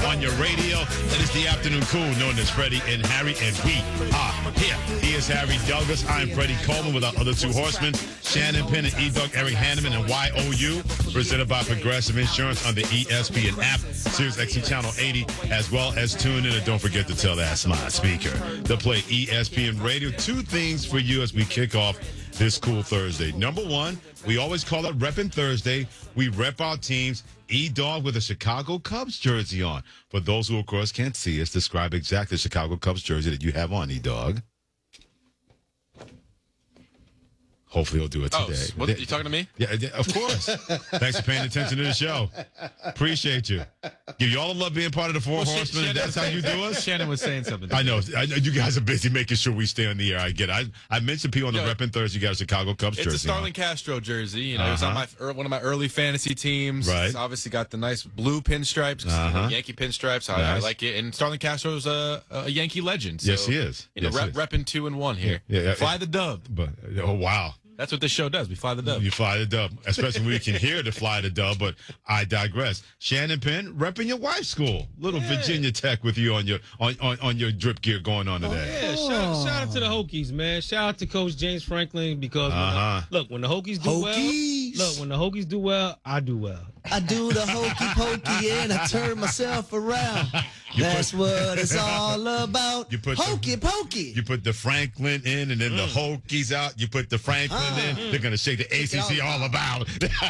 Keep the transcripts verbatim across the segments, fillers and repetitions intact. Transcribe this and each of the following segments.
on your radio. It is the Afternoon Cool, known as Freddie and Harry, and we are here. He is Harry Douglas. I'm Freddie Coleman with our other two horsemen, Shannon Penn and E-Dog, Eric Hanneman, and Y O U, presented by Progressive Insurance on the E S P N app, Sirius X M Channel eighty, as well as tune in. And don't forget to tell that smart speaker to play E S P N Radio. Two things for you as we kick off this cool Thursday. Number one, we always call it Reppin' Thursday. We rep our teams. E-Dog with a Chicago Cubs jersey on. For those who, of course, can't see us, describe exactly the Chicago Cubs jersey that you have on, E-Dog. Hopefully he'll do it today. Oh, what, you talking to me? Yeah, of course. Thanks for paying attention to the show. Appreciate you. Give you all the love being part of the Four well, Horsemen. Sh- that's how you do us? Shannon was saying something. I know. I, you guys are busy making sure we stay on the air. I get it. I, I mentioned people on the Yo, Reppin' Thursday. You got a Chicago Cubs it's jersey. It's a Starlin on. Castro jersey. You know, uh-huh. It was on my er, one of my early fantasy teams. Right. It's obviously got the nice blue pinstripes, uh-huh. Yankee pinstripes. I, nice. I like it. And Starlin Castro's a, a Yankee legend. So, yes, he is. You know, yes, rep, repping two and one here. Yeah, yeah, Fly yeah. the dub. But, oh, wow. That's what this show does. We fly the dub. You fly the dub, especially when we can hear the fly the dub, but I digress. Shannon Penn, repping your wife's school. Little yeah. Virginia Tech with you on your on, on, on your drip gear going on today. Oh, yeah, shout, shout out to the Hokies, man. Shout out to Coach James Franklin because, uh-huh. when, look, when the Hokies do Hokies. well, look, when the Hokies do well, I do well. I do the hokey pokey and I turn myself around. You That's put, what it's all about. You put hokey the, pokey. You put the Franklin in and then mm. the Hokies out. You put the Franklin uh, in. Mm. They're going to shake the A C C all, all about.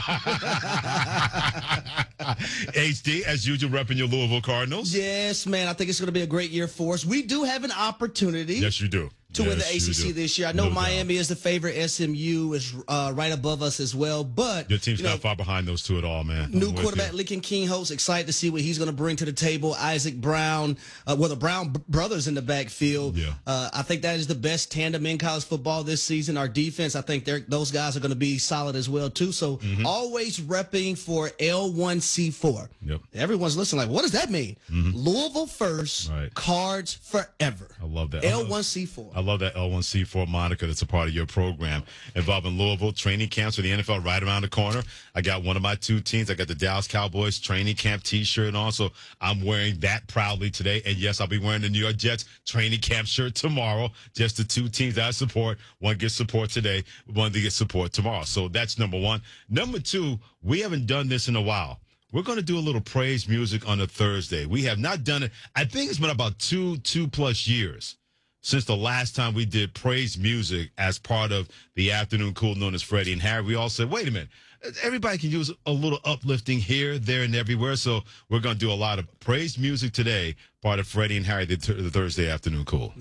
H D, as usual, repping your Louisville Cardinals. Yes, man. I think it's going to be a great year for us. We do have an opportunity. Yes, you do. To yes, win the A C C this year. I know no Miami doubt. is the favorite. S M U is uh, right above us as well. But your team's you know, not far behind those two at all, man. New quarterback Lincoln Kingholz, excited to see what he's going to bring to the table. Isaac Brown, uh, well, the Brown b- brothers in the backfield. Yeah. Uh, I think that is the best tandem in college football this season. Our defense, I think those guys are going to be solid as well, too. So mm-hmm. always repping for L one C four. Yep. Everyone's listening like, what does that mean? Mm-hmm. Louisville first, right. Cards forever. I love that. L one C four. I love that L one C four moniker that's a part of your program involving Louisville. Training camps for the N F L right around the corner. I got one of my two teams. I got the Dallas Cowboys training camp t-shirt on, so I'm wearing that proudly today. And yes, I'll be wearing the New York Jets training camp shirt tomorrow. Just the two teams that I support. One gets support today, one to get support tomorrow. So that's number one. Number two, we haven't done this in a while. We're going to do a little praise music on a Thursday. We have not done it. I think it's been about two, two plus years since the last time we did praise music as part of the Afternoon Cool, known as Freddie and Harry. We all said, wait a minute, everybody can use a little uplifting here, there, and everywhere. So we're going to do a lot of praise music today, part of Freddie and Harry, the, th- the Thursday Afternoon Cool.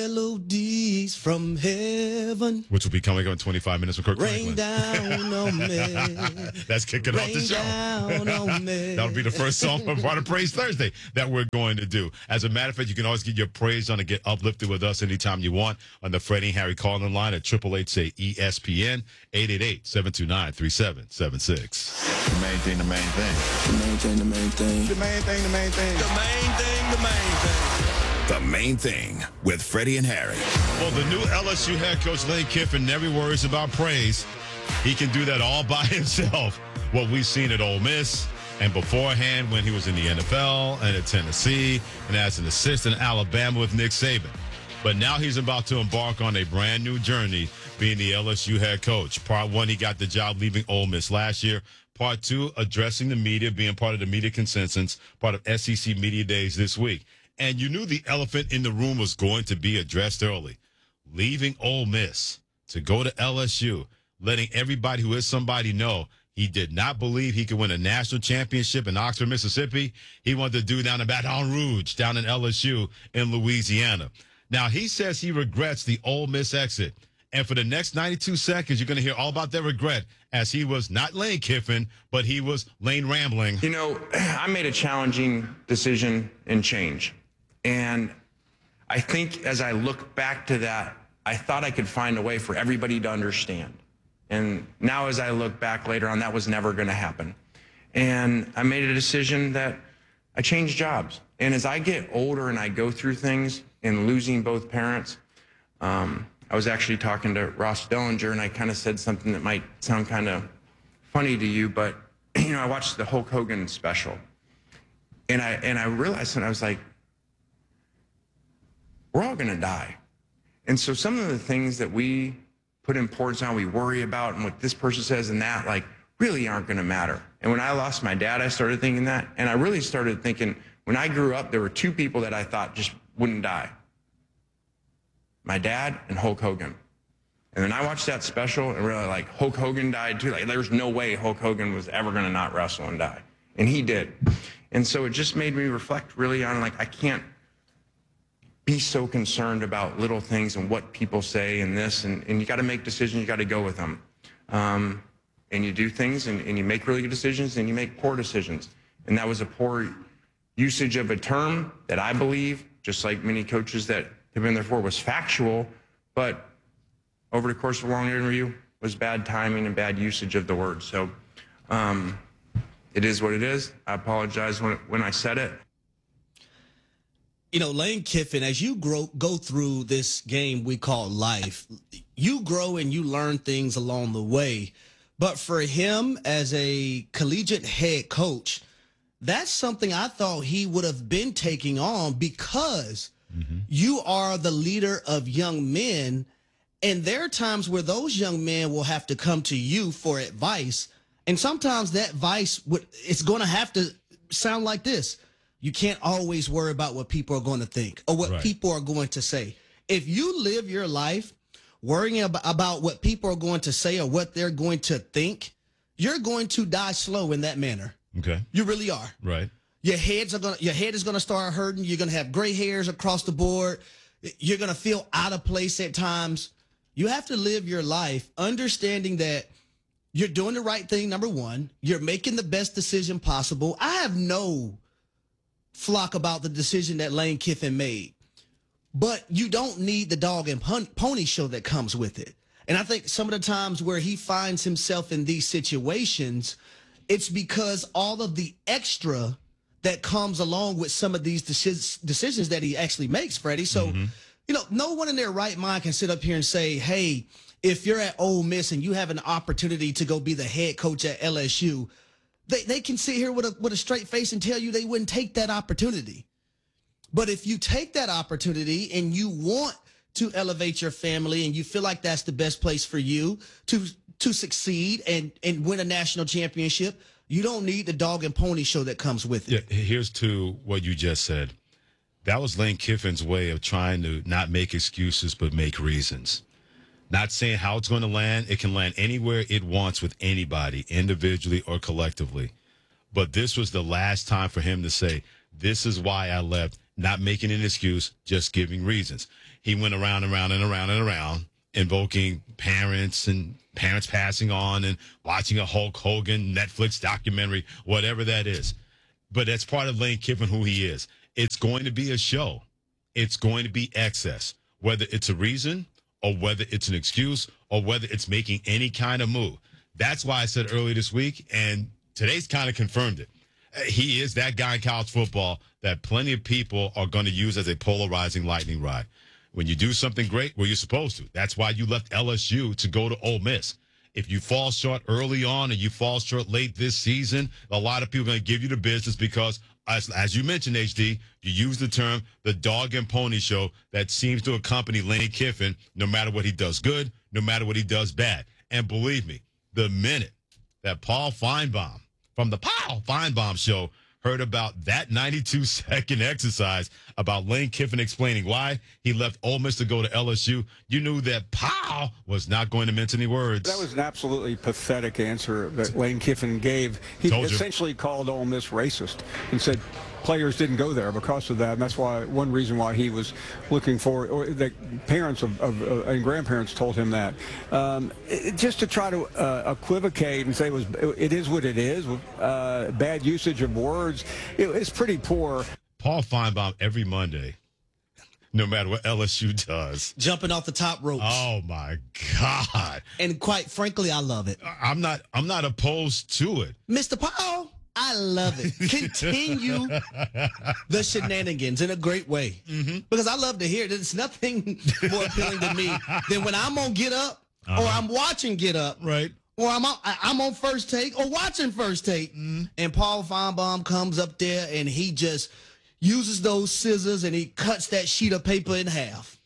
Melodies from heaven. Which will be coming up in twenty-five minutes with Kirk Rain Franklin. down on me. That's kicking Rain off the show. Down on me. That'll be the first song for part of Praise Thursday that we're going to do. As a matter of fact, you can always get your praise on and get uplifted with us anytime you want on the Freddie and Harry calling line at eight eight eight, say E S P N, eight eight eight, seven two nine, three seven seven six. The main thing, the main thing. The main thing, the main thing. The main thing, the main thing. The main thing, the main thing. The Main Thing with Freddie and Harry. Well, the new L S U head coach, Lane Kiffin, never worries about praise. He can do that all by himself. What we've seen at Ole Miss and beforehand when he was in the N F L and at Tennessee and as an assistant at Alabama with Nick Saban. But now he's about to embark on a brand new journey being the L S U head coach. Part one, he got the job leaving Ole Miss last year. Part two, addressing the media, being part of the media consensus, part of S E C Media Days this week. And you knew the elephant in the room was going to be addressed early. Leaving Ole Miss to go to L S U, letting everybody who is somebody know he did not believe he could win a national championship in Oxford, Mississippi. He wanted to do down in Baton Rouge, down in L S U in Louisiana. Now, he says he regrets the Ole Miss exit. And for the next ninety-two seconds, you're going to hear all about that regret as he was not Lane Kiffin, but he was Lane Rambling. You know, I made a challenging decision and change. And I think as I look back to that, I thought I could find a way for everybody to understand. And now as I look back later on, that was never going to happen. And I made a decision that I changed jobs. And as I get older and I go through things and losing both parents, um, I was actually talking to Ross Dellinger, and I kind of said something that might sound kind of funny to you, but, you know, I watched the Hulk Hogan special. And I and I realized, and I was like, we're all going to die. And so some of the things that we put importance on, we worry about, and what this person says and that, like, really aren't going to matter. And when I lost my dad, I started thinking that. And I really started thinking, when I grew up, there were two people that I thought just wouldn't die. My dad and Hulk Hogan. And then I watched that special and really, like, Hulk Hogan died too. Like, there's no way Hulk Hogan was ever going to not wrestle and die. And he did. And so it just made me reflect really on, like, I can't be so concerned about little things and what people say and this. And, and you got to make decisions. You got to go with them. Um, and you do things and, and you make really good decisions and you make poor decisions. And that was a poor usage of a term that I believe, just like many coaches that have been there for, was factual, but over the course of a long interview was bad timing and bad usage of the word. So um, it is what it is. I apologize when, when I said it. You know, Lane Kiffin, as you grow, go through this game we call life, you grow and you learn things along the way. But for him as a collegiate head coach, that's something I thought he would have been taking on because mm-hmm. you are the leader of young men. And there are times where those young men will have to come to you for advice. And sometimes that advice, would, it's going to have to sound like this. You can't always worry about what people are going to think or what right. people are going to say. If you live your life worrying ab- about what people are going to say or what they're going to think, you're going to die slow in that manner. Okay. You really are. Right. Your heads are gonna your head is gonna start hurting. You're gonna have gray hairs across the board. You're gonna feel out of place at times. You have to live your life understanding that you're doing the right thing, number one. You're making the best decision possible. I have no flock about the decision that Lane Kiffin made. But you don't need the dog and pony show that comes with it. And I think some of the times where he finds himself in these situations, it's because all of the extra that comes along with some of these deci- decisions that he actually makes, Freddie. So, mm-hmm. you know, no one in their right mind can sit up here and say, hey, if you're at Ole Miss and you have an opportunity to go be the head coach at L S U, they, they can sit here with a, with a straight face and tell you they wouldn't take that opportunity. But if you take that opportunity and you want to elevate your family and you feel like that's the best place for you to to succeed and, and win a national championship, you don't need the dog and pony show that comes with it. Yeah, here's to what you just said. That was Lane Kiffin's way of trying to not make excuses but make reasons. Not saying how it's going to land. It can land anywhere it wants with anybody, individually or collectively. But this was the last time for him to say, this is why I left, not making an excuse, just giving reasons. He went around and around and around and around, invoking parents and parents passing on and watching a Hulk Hogan Netflix documentary, whatever that is. But that's part of Lane Kiffin, who he is. It's going to be a show. It's going to be excess, whether it's a reason or whether it's an excuse or whether it's making any kind of move. That's why I said earlier this week, and today's kind of confirmed it. He is that guy in college football that plenty of people are going to use as a polarizing lightning rod. When you do something great, well, you're supposed to. That's why you left L S U to go to Ole Miss. If you fall short early on and you fall short late this season, a lot of people are going to give you the business because, as, as you mentioned, H D, you use the term the dog and pony show that seems to accompany Lane Kiffin no matter what he does good, no matter what he does bad. And believe me, the minute that Paul Feinbaum from the Paul Feinbaum show heard about that ninety-two second exercise about Lane Kiffin explaining why he left Ole Miss to go to L S U, you knew that Paul was not going to mince any words. That was an absolutely pathetic answer that Lane Kiffin gave. He essentially called Ole Miss racist and said players didn't go there because of that, and that's why one reason why he was looking for, or the parents of, of uh, and grandparents told him that, um, it, just to try to uh, equivocate and say it was it is what it is, uh, bad usage of words. It, it's pretty poor. Paul Feinbaum every Monday, no matter what L S U does, jumping off the top ropes. Oh my God! And quite frankly, I love it. I'm not. I'm not opposed to it, Mister Paul. I love it. Continue the shenanigans in a great way. Mm-hmm. Because I love to hear it. There's nothing more appealing to me than when I'm on Get Up uh-huh. or I'm watching Get Up. Right. or I'm on, I'm on First Take or watching First Take, mm. and Paul Feinbaum comes up there and he just uses those scissors and he cuts that sheet of paper in half.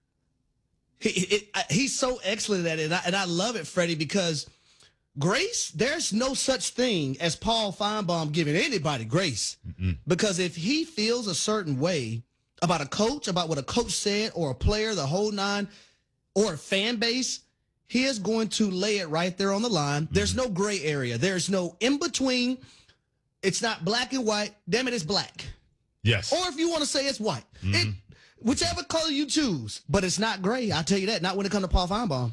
He, it, he's so excellent at it, and I, and I love it, Freddie, because grace, there's no such thing as Paul Feinbaum giving anybody grace. Mm-mm. Because if he feels a certain way about a coach, about what a coach said, or a player, the whole nine, or a fan base, he is going to lay it right there on the line. Mm-hmm. There's no gray area. There's no in between. It's not black and white. Damn it, it's black. Yes. Or if you want to say it's white. Mm-hmm. It, whichever color you choose. But it's not gray. I'll tell you that. Not when it comes to Paul Feinbaum.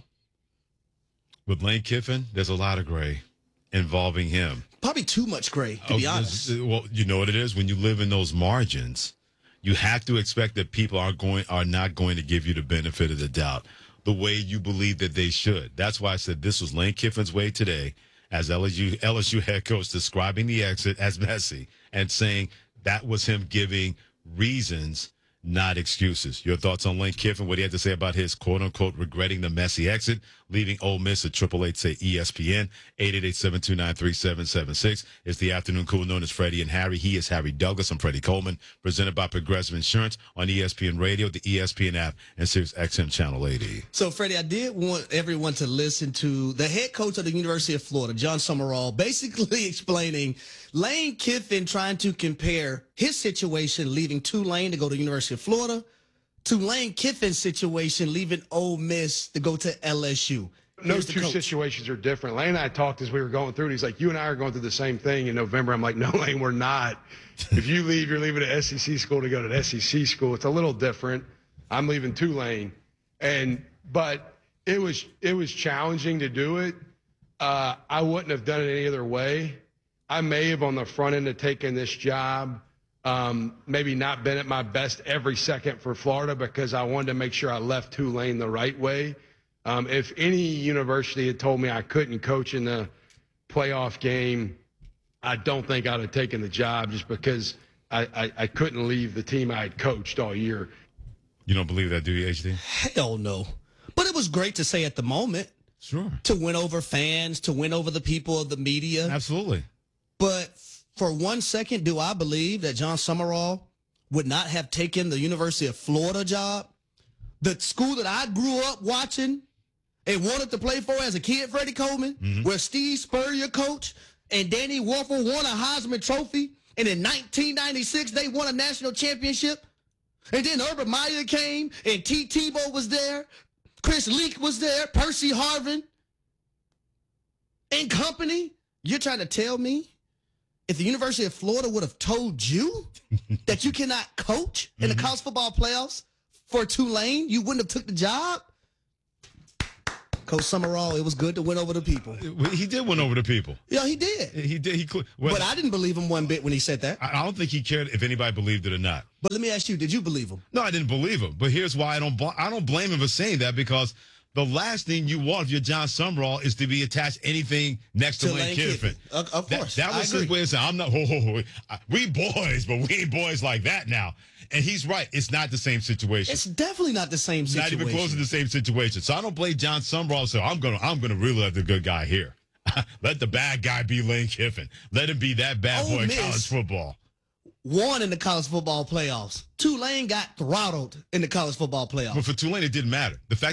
With Lane Kiffin, there's a lot of gray involving him. Probably too much gray, to oh, be honest. Well, you know what it is? When you live in those margins, you have to expect that people are going are not going to give you the benefit of the doubt the way you believe that they should. That's why I said this was Lane Kiffin's way today as L S U, L S U head coach describing the exit as messy and saying that was him giving reasons, not excuses. Your thoughts on Lane Kiffin, what he had to say about his quote-unquote regretting the messy exit, leaving Ole Miss at triple eight say E S P N, eight eight eight, seven two nine, three seven seven six. It's the afternoon cool known as Freddie and Harry. He is Harry Douglas. I'm Freddie Coleman, presented by Progressive Insurance on E S P N Radio, the E S P N app, and Sirius X M Channel eighty. So, Freddie, I did want everyone to listen to the head coach of the University of Florida, John Summerall, basically explaining Lane Kiffin trying to compare his situation leaving Tulane to go to the University of Florida to Lane Kiffin's situation leaving Ole Miss to go to L S U. No Here's two situations are different. Lane and I talked as we were going through it. He's like, you and I are going through the same thing in November. I'm like, no, Lane, we're not. If you leave, you're leaving an S E C school to go to an S E C school. It's a little different. I'm leaving Tulane. And, but it was, it was challenging to do it. Uh, I wouldn't have done it any other way. I may have on the front end of taking this job, um, maybe not been at my best every second for Florida because I wanted to make sure I left Tulane the right way. Um, if any university had told me I couldn't coach in the playoff game, I don't think I'd have taken the job just because I, I, I couldn't leave the team I had coached all year. You don't believe that, do you, H D? Hell no. But it was great to say at the moment. Sure. To win over fans, to win over the people of the media. Absolutely. But for one second, do I believe that John Summerall would not have taken the University of Florida job? The school that I grew up watching and wanted to play for as a kid, Freddie Coleman, mm-hmm. where Steve Spurrier coached and Danny Wuerffel won a Heisman Trophy. And in nineteen ninety-six, they won a national championship. And then Urban Meyer came and T. Tebow was there. Chris Leak was there. Percy Harvin and company. You're trying to tell me if the University of Florida would have told you that you cannot coach in mm-hmm. the college football playoffs for Tulane, you wouldn't have took the job? Coach Summerall, it was good to win over the people. He did win over the people. Yeah, he did. He did. He, well, but I didn't believe him one bit when he said that. I don't think he cared if anybody believed it or not. But let me ask you, did you believe him? No, I didn't believe him. But here's why I don't. I don't blame him for saying that, because the last thing you want if you're John Summerall is to be attached to anything next to, to Lane Kiffin. Kiffin. Of, of course. That, that was his way of saying, I'm not, oh, oh, oh, we boys, but we ain't boys like that now. And he's right. It's not the same situation. It's definitely not the same situation. Not even close to the same situation. So I don't blame John Summerall. So I'm going to I'm gonna really let the good guy here. Let the bad guy be Lane Kiffin. Let him be that bad Ole boy in Miss college football. Won in the college football playoffs. Tulane got throttled in the college football playoffs. But for Tulane, it didn't matter. The fact